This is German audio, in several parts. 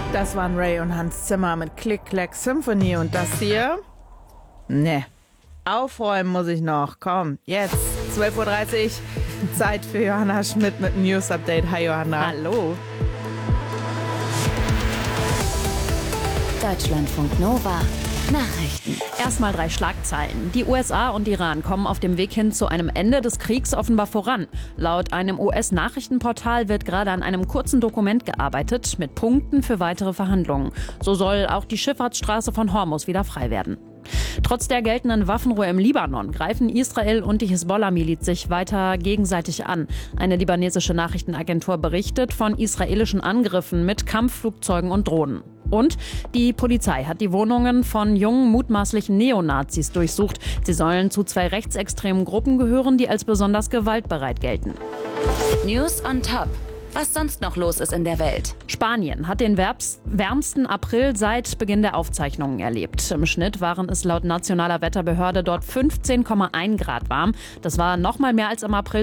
Das waren Ray und Hans Zimmer mit Click Clack Symphony und das hier? Ne, aufräumen muss ich noch. Komm, jetzt 12:30 Uhr, Zeit für Johanna Schmidt mit dem News Update. Hi Johanna. Hallo. Deutschlandfunk Nova. Nachrichten. Erstmal 3 Schlagzeilen. Die USA und Iran kommen auf dem Weg hin zu einem Ende des Kriegs offenbar voran. Laut einem US-Nachrichtenportal wird gerade an einem kurzen Dokument gearbeitet mit Punkten für weitere Verhandlungen. So soll auch die Schifffahrtsstraße von Hormuz wieder frei werden. Trotz der geltenden Waffenruhe im Libanon greifen Israel und die Hisbollah-Miliz sich weiter gegenseitig an. Eine libanesische Nachrichtenagentur berichtet von israelischen Angriffen mit Kampfflugzeugen und Drohnen. Und die Polizei hat die Wohnungen von jungen mutmaßlichen Neonazis durchsucht. Sie sollen zu 2 rechtsextremen Gruppen gehören, die als besonders gewaltbereit gelten. News on top. Was sonst noch los ist in der Welt. Spanien hat den wärmsten April seit Beginn der Aufzeichnungen erlebt. Im Schnitt waren es laut nationaler Wetterbehörde dort 15,1 Grad warm. Das war noch mal mehr als im April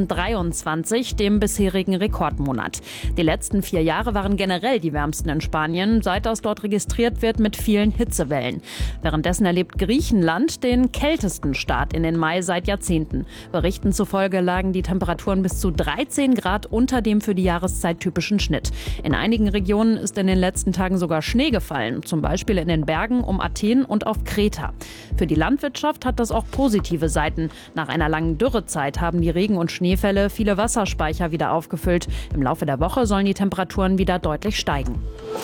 2023, dem bisherigen Rekordmonat. Die letzten 4 Jahre waren generell die wärmsten in Spanien, seit das dort registriert wird mit vielen Hitzewellen. Währenddessen erlebt Griechenland den kältesten Start in den Mai seit Jahrzehnten. Berichten zufolge lagen die Temperaturen bis zu 13 Grad unter dem für die Jahreszeit typischen Schnitt. In einigen Regionen ist in den letzten Tagen sogar Schnee gefallen, zum Beispiel in den Bergen um Athen und auf Kreta. Für die Landwirtschaft hat das auch positive Seiten. Nach einer langen Dürrezeit haben die Regen- und Schneefälle viele Wasserspeicher wieder aufgefüllt. Im Laufe der Woche sollen die Temperaturen wieder deutlich steigen.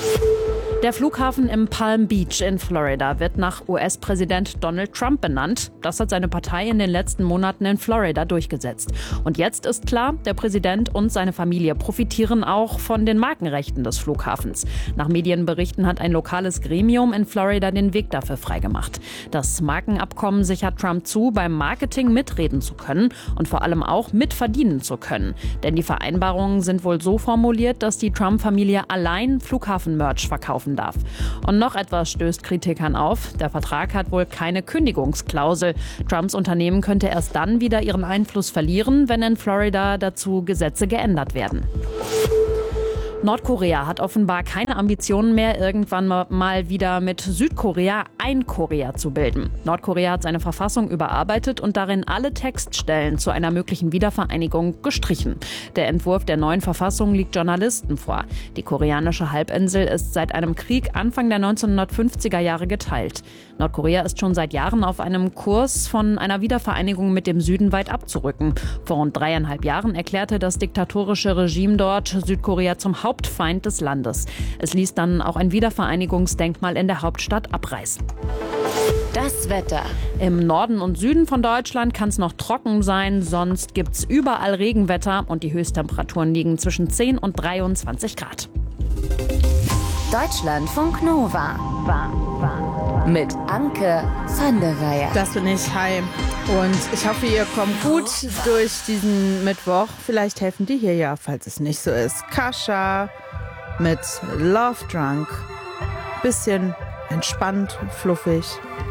Der Flughafen im Palm Beach in Florida wird nach US-Präsident Donald Trump benannt. Das hat seine Partei in den letzten Monaten in Florida durchgesetzt. Und jetzt ist klar, der Präsident und seine Familie profitieren auch von den Markenrechten des Flughafens. Nach Medienberichten hat ein lokales Gremium in Florida den Weg dafür freigemacht. Das Markenabkommen sichert Trump zu, beim Marketing mitreden zu können und vor allem auch mitverdienen zu können. Denn die Vereinbarungen sind wohl so formuliert, dass die Trump-Familie allein Flughafen-Merch verkaufen darf. Und noch etwas stößt Kritikern auf. Der Vertrag hat wohl keine Kündigungsklausel. Trumps Unternehmen könnte erst dann wieder ihren Einfluss verlieren, wenn in Florida dazu Gesetze geändert werden. Nordkorea hat offenbar keine Ambitionen mehr, irgendwann mal wieder mit Südkorea ein Korea zu bilden. Nordkorea hat seine Verfassung überarbeitet und darin alle Textstellen zu einer möglichen Wiedervereinigung gestrichen. Der Entwurf der neuen Verfassung liegt Journalisten vor. Die koreanische Halbinsel ist seit einem Krieg Anfang der 1950er Jahre geteilt. Nordkorea ist schon seit Jahren auf einem Kurs, von einer Wiedervereinigung mit dem Süden weit abzurücken. Vor rund 3,5 Jahren erklärte das diktatorische Regime dort Südkorea zum Hauptfeind des Landes. Es ließ dann auch ein Wiedervereinigungsdenkmal in der Hauptstadt abreißen. Das Wetter. Im Norden und Süden von Deutschland kann es noch trocken sein, sonst gibt's überall Regenwetter und die Höchsttemperaturen liegen zwischen 10 und 23 Grad. Deutschlandfunk Nova. Mit Anke van der Weyer. Das bin ich, hi. Und ich hoffe, ihr kommt gut durch diesen Mittwoch. Vielleicht helfen die hier ja, falls es nicht so ist. Kascha mit Love Drunk. Bisschen entspannt, fluffig.